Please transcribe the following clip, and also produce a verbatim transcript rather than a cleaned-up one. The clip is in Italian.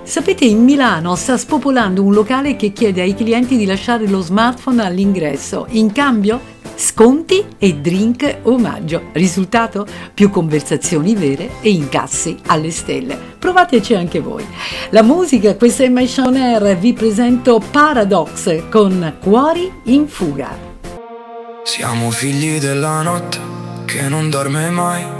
Sapete, in Milano sta spopolando un locale che chiede ai clienti di lasciare lo smartphone all'ingresso. In cambio, sconti e drink omaggio. Risultato? Più conversazioni vere e incassi alle stelle. Provateci anche voi. La musica, questa è My Show on Air, vi presento Paradox con Cuori in fuga. Siamo figli della notte che non dorme mai.